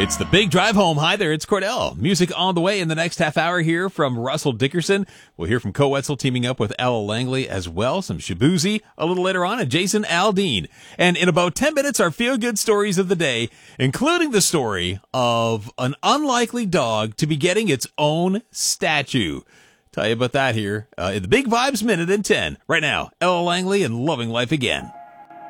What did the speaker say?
It's the big drive home. Hi there, it's Cordell. Music on the way in the next half hour here from Russell Dickerson. We'll hear from Co Wetzel teaming up with Ella Langley as well. Some Shabuzi a little later on, and Jason Aldean. And in about 10 minutes, our feel-good stories of the day, including the story of an unlikely dog to be getting its own statue. Tell you about that here in the Big Vibes Minute in 10. Right now, Ella Langley and Loving Life Again.